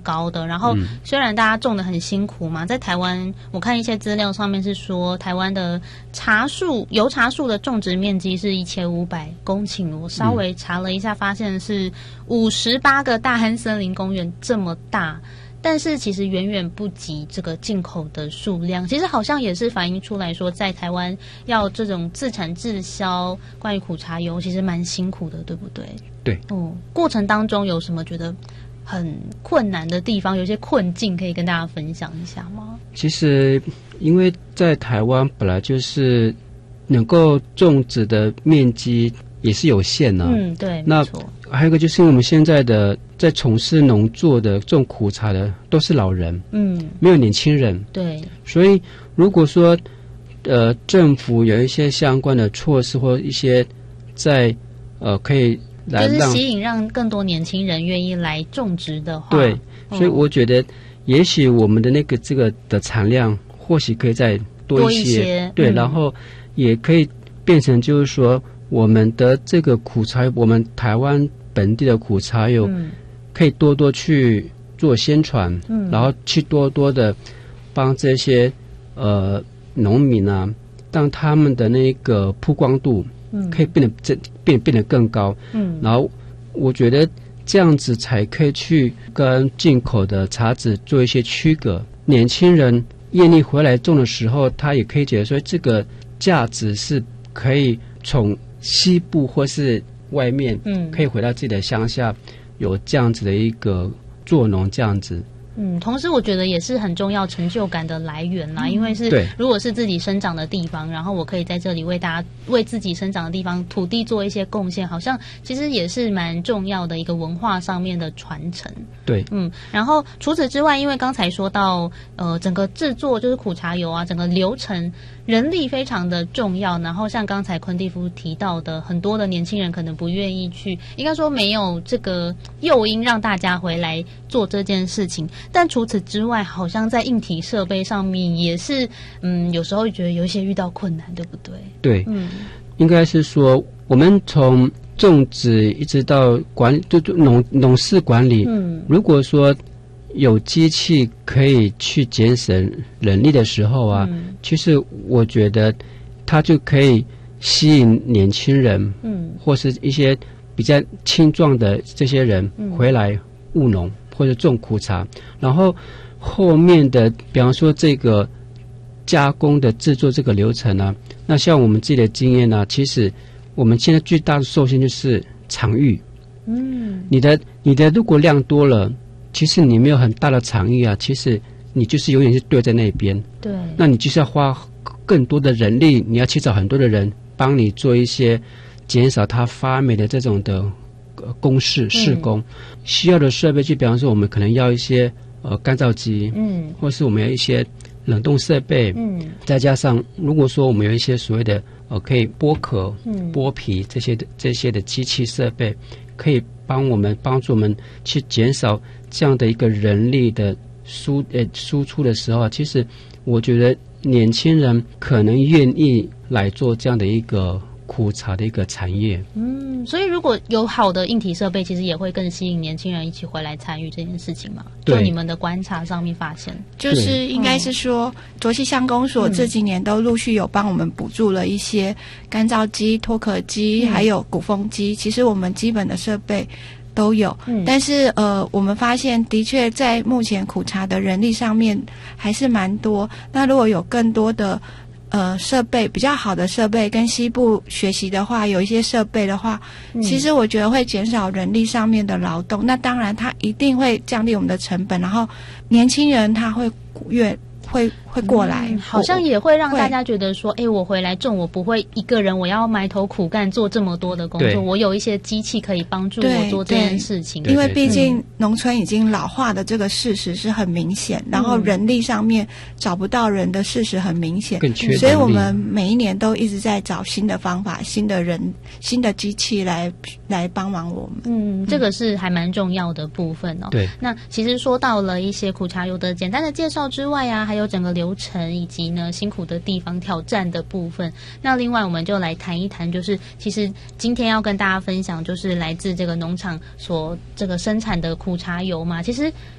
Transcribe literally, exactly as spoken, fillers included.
高的。然后虽然大家种的很辛苦嘛，在台湾我看一些资料上面是说，台湾的茶树油茶树的种植面积是一千五百公顷，我稍微查了一下，发现是五十八个大安森林公园这么大。但是其实远远不及这个进口的数量，其实好像也是反映出来说，在台湾要这种自产自销关于苦茶油其实蛮辛苦的，对不对？ 对。 哦，过程当中有什么觉得很困难的地方，有些困境可以跟大家分享一下吗？ 其实因为在台湾本来就是能够种植的面积也是有限的、啊、 嗯，对， 那没错。 还有一个就是我们现在的在从事农作的种苦茶的都是老人， 嗯， 没有年轻人， 对， 所以如果说呃政府有一些相关的措施或一些在呃可以来让就是吸引让更多年轻人愿意来种植的话， 对， 嗯、 所以我觉得也许我们的那个这个的产量或许可以再多一些， 多一些对、 嗯， 然后也可以变成就是说我们的这个苦茶，我们台湾本地的苦茶油、嗯、可以多多去做宣传、嗯、然后去多多的帮这些呃农民啊，让他们的那个曝光度可以变得变变得更高，嗯，然后我觉得这样子才可以去跟进口的茶籽做一些区隔。年轻人愿意回来种的时候，他也可以觉得说这个价值是可以从西部或是外面，嗯，可以回到自己的乡下，有这样子的一个做农这样子。 嗯，同时我觉得也是很重要成就感的来源啦，嗯、因为是如果是自己生长的地方，然后我可以在这里为大家为自己生长的地方土地做一些贡献，好像其实也是蛮重要的一个文化上面的传承。 对， 嗯，然后除此之外，因为刚才说到呃整个制作就是苦茶油啊，整个流程人力非常的重要，然后像刚才昆蒂夫提到的，很多的年轻人可能不愿意去，应该说没有这个诱因让大家回来做这件事情。但除此之外，好像在硬体设备上面也是，嗯，有时候觉得有一些遇到困难，对不对？ 对，嗯，应该是说我们从种植一直到管就农农事管理，嗯，如果说有机器可以去节省人力的时候啊，嗯、其实我觉得它就可以吸引年轻人，嗯，或是一些比较青壮的这些人回来务农。嗯或者种苦茶，然后后面的比方说这个加工的制作这个流程呢，那像我们自己的经验呢，其实我们现在最大的受限就是场域。嗯，你的你的如果量多了，其实你没有很大的场域啊，其实你就是永远是对在那边。对，那你就是要花更多的人力，你要去找很多的人帮你做一些减少它发霉的这种的。公事施工、嗯、需要的设备，就比方说我们可能要一些呃干燥机，嗯，或是我们有一些冷冻设备，嗯，再加上如果说我们有一些所谓的呃可以剥壳、嗯、剥皮这些的这些的机器设备，可以帮我们帮助我们去减少这样的一个人力的输呃输出的时候，其实我觉得年轻人可能愿意来做这样的一个苦茶的一个产业。 嗯，所以如果有好的硬体设备，其实也会更吸引年轻人一起回来参与这件事情嘛。就你们的观察上面发现， 就是应该是说卓溪乡公所这几年都陆续有帮我们补助了一些干燥机、脱壳机、嗯、还有鼓风机，其实我们基本的设备都有、嗯、但是呃，我们发现的确在目前苦茶的人力上面还是蛮多，那如果有更多的呃，设备比较好的设备，跟西部学习的话，有一些设备的话、嗯，其实我觉得会减少人力上面的劳动。那当然，它一定会降低我们的成本，然后年轻人他会越会会过来、 嗯，好像也会让大家觉得说，哎，我回来种，我不会一个人，我要埋头苦干做这么多的工作，我有一些机器可以帮助我做这件事情。 因为毕竟农村已经老化的这个事实是很明显，然后人力上面找不到人的事实很明显， 更缺人力， 所以我们每一年都一直在找新的方法、新的人、新的机器来来帮忙我们。 嗯，这个是还蛮重要的部分哦。 对， 那其实说到了一些苦茶油的简单的介绍之外啊，还有整个流程。以及呢辛苦的地方、挑战的部分。那另外我们就来谈一谈，就是其实今天要跟大家分享，就是来自这个农场所这个生产的苦茶油嘛。其实